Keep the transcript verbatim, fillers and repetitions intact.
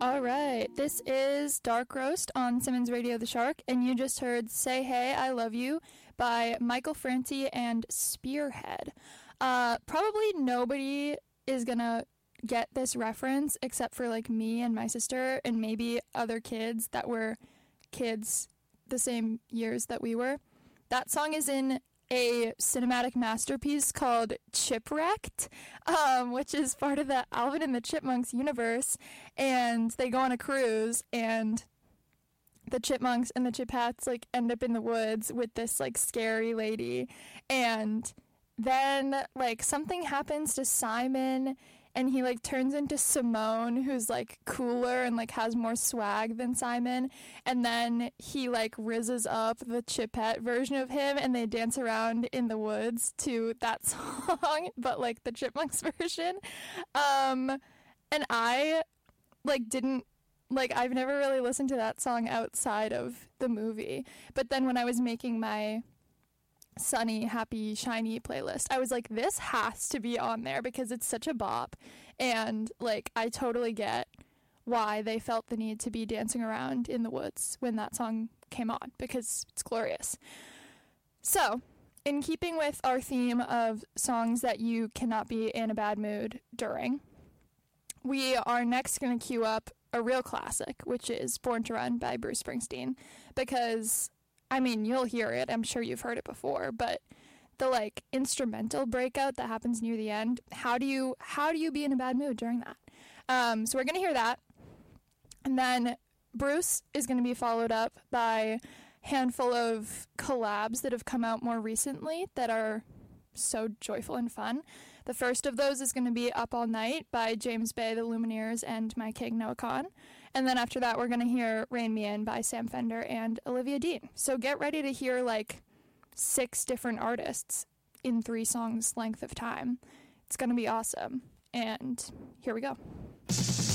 All right, this is Dark Roast on Simmons Radio The Shark, and you just heard Say Hey, I Love You by Michael Franti and Spearhead. Uh, probably nobody is gonna get this reference except for like me and my sister and maybe other kids that were kids the same years that we were. That song is in a cinematic masterpiece called Chipwrecked, um, which is part of the Alvin and the Chipmunks universe, and they go on a cruise, and the Chipmunks and the Chipettes like end up in the woods with this like scary lady, and then like something happens to Simon, and he like turns into Simone, who's like cooler and like has more swag than Simon, and then he like rizzes up the Chipette version of him, and they dance around in the woods to that song, but like the Chipmunks version. Um, and I like didn't like I've never really listened to that song outside of the movie, but then when I was making my sunny, happy, shiny playlist, I was like, this has to be on there because it's such a bop, and like I totally get why they felt the need to be dancing around in the woods when that song came on, because it's glorious. So, in keeping with our theme of songs that you cannot be in a bad mood during, we are next going to cue up a real classic, which is Born to Run by Bruce Springsteen, because I mean, you'll hear it. I'm sure you've heard it before, but the like instrumental breakout that happens near the end, how do you how do you be in a bad mood during that? Um, so we're going to hear that. And then Bruce is going to be followed up by a handful of collabs that have come out more recently that are so joyful and fun. The first of those is going to be Up All Night by James Bay, the Lumineers, and my king Noah Kahan. And then after that, we're going to hear Rain Me In by Sam Fender and Olivia Dean. So get ready to hear like six different artists in three songs length of time. It's going to be awesome. And here we go.